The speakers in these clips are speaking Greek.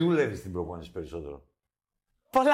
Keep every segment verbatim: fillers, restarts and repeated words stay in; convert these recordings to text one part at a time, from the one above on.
Δουλεύει στην προπόνηση περισσότερο? Πολλά.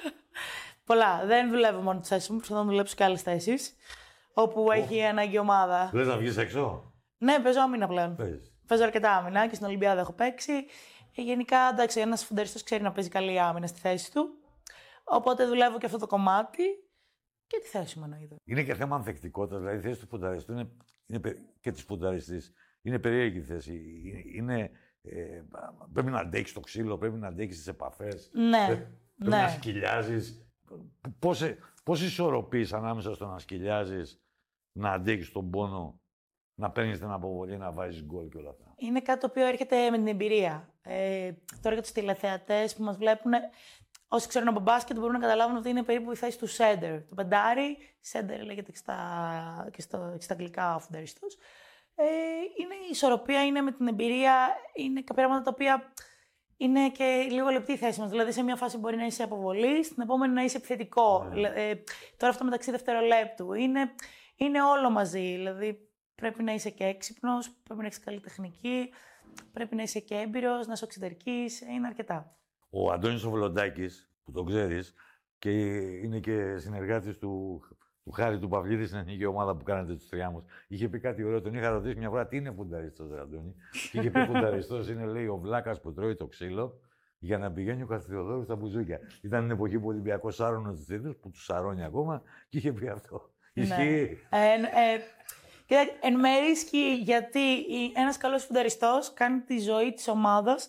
Πολλά. Δεν δουλεύω μόνο τη θέση μου, προσπαθώ να δουλέψω και άλλες θέσεις. Όπου oh. έχει ανάγκη ομάδα. Λες να βγεις έξω? Ναι, παίζω άμυνα πλέον. Παίζεις. Παίζω αρκετά άμυνα και στην Ολυμπιάδα έχω παίξει. Και γενικά, εντάξει, ένας φουνταριστός ξέρει να παίζει καλή άμυνα στη θέση του. Οπότε δουλεύω και αυτό το κομμάτι και τη θέση μου εννοείται. Είναι και θέμα ανθεκτικότητας. Δηλαδή η θέση του φουνταριστού είναι, είναι, και της φουνταριστής είναι περίεργη θέση. Είναι, ε, πρέπει να αντέξεις το ξύλο, πρέπει να αντέξεις τις επαφές. Ναι. Πρέπει ναι. να σκυλιάζεις. Πώς, πώς ισορροπείς ανάμεσα στο να σκυλιάζεις, να αντέξεις τον πόνο, να παίρνεις την αποβολή, να βάζεις γκολ και όλα αυτά? Είναι κάτι το οποίο έρχεται με την εμπειρία. Ε, τώρα για τους τηλεθεατές που μας βλέπουν, όσοι ξέρουν από μπάσκετ μπορούν να καταλάβουν ότι είναι περίπου η θέση του σέντερ. Το πεντάρι, σέντερ λέγεται και στα, και στο, και στα αγγλικά φουνταριστός. Ε, είναι η ισορροπία, είναι με την εμπειρία, είναι κάποια πράγματα τα οποία είναι και λίγο λεπτή η θέση μας. Δηλαδή, σε μια φάση μπορεί να είσαι αποβολή, στην επόμενη να είσαι επιθετικό. Yeah. Ε, τώρα αυτό μεταξύ δευτερολέπτου. Είναι, είναι όλο μαζί. Δηλαδή, πρέπει να είσαι και έξυπνος, πρέπει να έχεις καλή τεχνική, πρέπει να είσαι και έμπειρος, να είσαι οξυδερκής. Είναι αρκετά. Ο Αντώνης ο Βολοντάκης, που τον ξέρεις, και είναι και συνεργάτης του, του Χάρη του Παυλίδη στην εθνική ομάδα που κάνατε τους τριάμους, είχε πει κάτι ωραίο. Τον είχα ρωτήσει μια φορά τι είναι φουνταριστός, Αντώνη. Και είχε πει φουνταριστός είναι, λέει, ο βλάκας που τρώει το ξύλο για να πηγαίνει ο Καστιοδόρου στα μπουζούκια. Ήταν την εποχή που ο Ολυμπιακός σάρωνε τους τίτλους, που τους σαρώνει ακόμα, και είχε πει αυτό. Ναι. Ισχύει? Ε, ε, κοίτα, εν μέρει ισχύει, γιατί ένας καλός φουνταριστός κάνει τη ζωή της ομάδας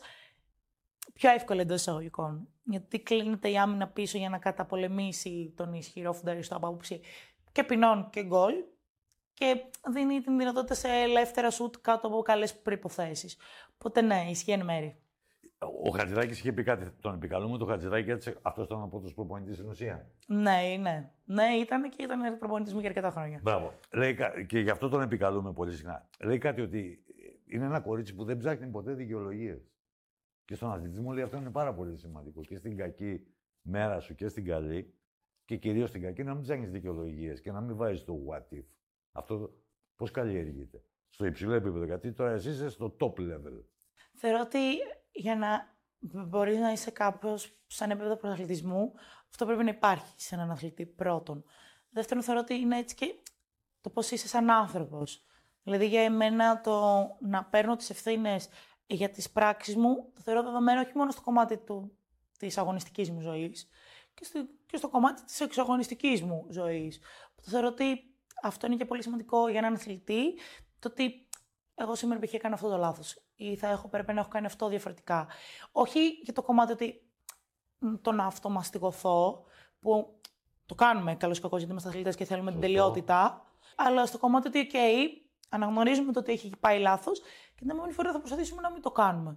πιο εύκολη εντός εισαγωγικών. Γιατί κλείνεται η άμυνα πίσω για να καταπολεμήσει τον ισχυρό φουνταριστό από άποψη και ποινών και γκολ, και δίνει την δυνατότητα σε ελεύθερα σουτ κάτω από καλές προϋποθέσεις. Οπότε ναι, ισχύει εν μέρει. Ο Χατζηδάκης είχε πει κάτι, τον επικαλούμε, το Χατζηδάκη, έτσι, αυτός ήταν από τους προπονητές στην ουσία. Ναι, ναι. Ναι, ήταν και ήταν προπονητής μου για αρκετά χρόνια. Μπράβο. Λέει, και γι' αυτό τον επικαλούμε πολύ συχνά. Λέει κάτι ότι είναι ένα κορίτσι που δεν ψάχνει ποτέ δικαιολογίες. Και στον αθλητισμό λέει αυτό είναι πάρα πολύ σημαντικό. Και στην κακή μέρα σου και στην καλή, και κυρίως στην κακή, να μην ψάχνεις δικαιολογίες και να μην βάζεις το what if. Αυτό πώς καλλιεργείται? Στο υψηλό επίπεδο, γιατί τώρα εσύ είσαι στο top level. Θεωρώ ότι για να μπορείς να είσαι κάποιος σαν επίπεδο πρωταθλητισμού, αυτό πρέπει να υπάρχει σε έναν αθλητή πρώτον. Δεύτερον, θεωρώ ότι είναι έτσι και το πώς είσαι σαν άνθρωπος. Δηλαδή, για εμένα το να παίρνω τις ευθύνες για τις πράξεις μου, το θεωρώ δεδομένο όχι μόνο στο κομμάτι του, της αγωνιστικής μου ζωής, και στο, και στο κομμάτι της εξωαγωνιστικής μου ζωής. Το θεωρώ ότι αυτό είναι και πολύ σημαντικό για έναν αθλητή, το ότι εγώ σήμερα π.χ. έκανα αυτό το λάθος ή θα έχω, πρέπει να έχω κάνει αυτό διαφορετικά. Όχι για το κομμάτι ότι το να αυτομαστιγωθώ, που το κάνουμε καλώς ή κακώς γιατί είμαστε αθλητές και θέλουμε την τελειότητα, αλλά στο κομμάτι ότι, OK, αναγνωρίζουμε το ότι έχει πάει λάθος και την επόμενη φορά θα προσπαθήσουμε να μην το κάνουμε.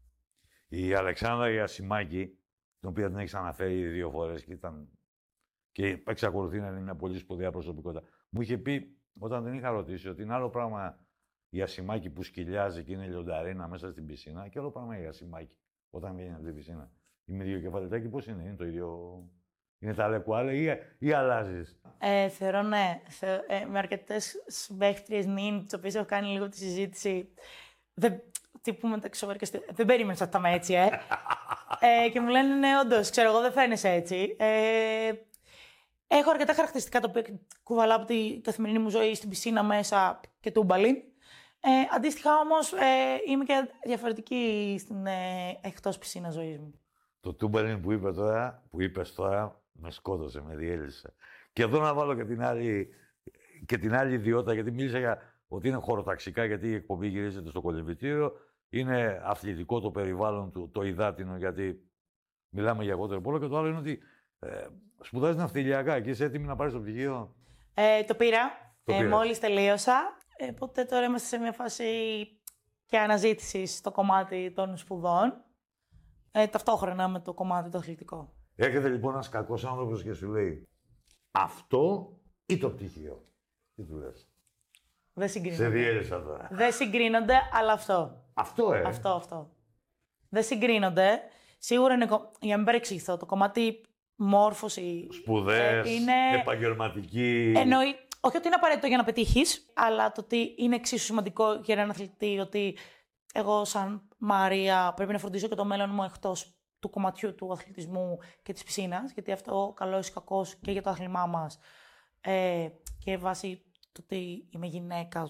Η Αλεξάνδρα Ιασημάκη, την οποία την έχεις αναφέρει δύο φορές και, ήταν... και εξακολουθεί να είναι μια πολύ σπουδαία προσωπικότητα, μου είχε πει όταν την είχα ρωτήσει ότι είναι άλλο πράγμα η Ιασημάκη που σκυλιάζει και είναι λιονταρίνα μέσα στην πισίνα και άλλο πράγμα η Ιασημάκη όταν βγαίνει από την πισίνα. Η μυριοκεφαλιτάκη πώς είναι, είναι το ίδιο? Είναι τα λεκουάλε ή, ή αλλάζεις? Ε, θεωρώ ναι. Θε, ε, με αρκετές παίχτριες νυν, τις οποίες έχω κάνει λίγο τη συζήτηση. Δεν, τύπου μεταξύ δεν περίμενες αυτά με έτσι, ε. ε. Και μου λένε ναι, όντως, ξέρω εγώ, δεν φαίνεσαι έτσι. Ε, έχω αρκετά χαρακτηριστικά τα οποία κουβαλάω από την καθημερινή μου ζωή στην πισίνα μέσα και τούμπαλι. Ε, αντίστοιχα όμως ε, είμαι και διαφορετική στην ε, εκτός πισίνα ζωής μου. Το τούμπαλιν που, είπε τώρα, που είπες τώρα με σκότωσε, με διέλυσε. Και εδώ να βάλω και την άλλη, και την άλλη ιδιότητα, γιατί μίλησα για ότι είναι χωροταξικά, γιατί η εκπομπή γυρίζεται στο κολυμβητήριο. Είναι αθλητικό το περιβάλλον του, το υδάτινο, γιατί μιλάμε για waterpolo. Και το άλλο είναι ότι ε, σπουδάζεις ναυτιλιακά και είσαι έτοιμη να πάρεις το πτυχίο. Ε, το πήρα. Το ε, μόλις τελείωσα. Ε, οπότε τώρα είμαστε σε μια φάση και αναζήτησης στο κομμάτι των σπουδών. Ε, ταυτόχρονα με το κομμάτι το αθλητικό. Έρχεται λοιπόν ένας κακός άνθρωπος και σου λέει αυτό ή το πτυχίο. Τι του λες? Δεν συγκρίνονται. Σε διέλυσα τώρα. Δεν συγκρίνονται, αλλά αυτό. Αυτό, ε. Αυτό, αυτό. Δεν συγκρίνονται. Σίγουρα είναι, για να μην παρεξηγηθώ, το κομμάτι μόρφωση. Σπουδές, ε, είναι... επαγγελματική. Εννοεί, όχι ότι είναι απαραίτητο για να πετύχεις, αλλά το ότι είναι εξίσου σημαντικό για έναν αθλητή, ότι εγώ σαν Μαρία, πρέπει να φροντίσω και το μέλλον μου εκτός του κομματιού του αθλητισμού και της πισίνας, γιατί αυτό καλός ή κακός και για το άθλημά μας ε, και βάσει το ότι είμαι γυναίκα,